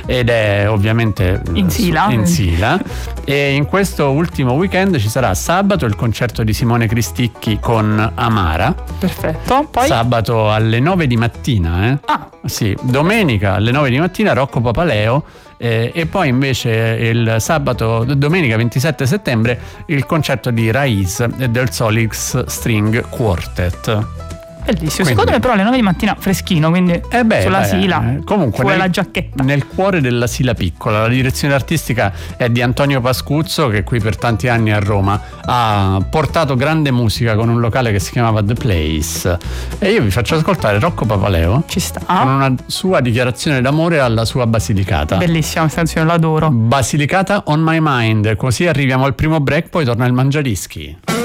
ed è ovviamente in Sila. E in questo ultimo weekend ci sarà sabato il concerto di Simone Cristicchi con Amara. Perfetto. Poi sabato alle 9 di mattina, Sì, domenica alle 9 di mattina Rocco Papaleo. E poi invece il domenica 27 settembre, il concerto di Raiz e del Solix String Quartet. Bellissimo. Secondo me però alle 9 di mattina freschino, quindi sulla Sila, comunque la giacchetta. Nel cuore della Sila Piccola. La direzione artistica è di Antonio Pascuzzo, che qui per tanti anni a Roma ha portato grande musica con un locale che si chiamava The Place. E io vi faccio ascoltare Rocco Papaleo. Ci sta. Con una sua dichiarazione d'amore alla sua Basilicata. Bellissima questa canzone, l'adoro. Basilicata on my mind. Così arriviamo al primo break, poi torna il Mangiadischi.